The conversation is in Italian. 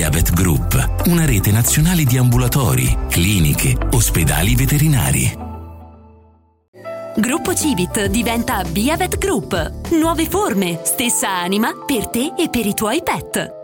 Biavet Group, una rete nazionale di ambulatori, cliniche, ospedali veterinari. Gruppo Civit diventa Biavet Group. Nuove forme, stessa anima per te e per i tuoi pet.